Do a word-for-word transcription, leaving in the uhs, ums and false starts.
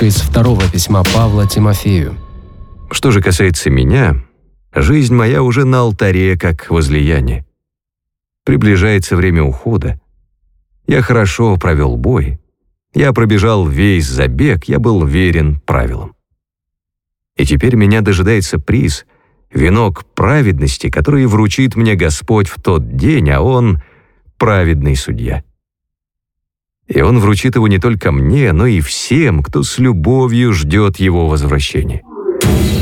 из второго письма Павла Тимофею. Что же касается меня, жизнь моя уже на алтаре, как возлияние. Приближается время ухода. Я хорошо провел бой. Я пробежал весь забег, я был верен правилам. И теперь меня дожидается приз, венок праведности, который вручит мне Господь в тот день, а Он — праведный судья. И Он вручит его не только мне, но и всем, кто с любовью ждет Его возвращения.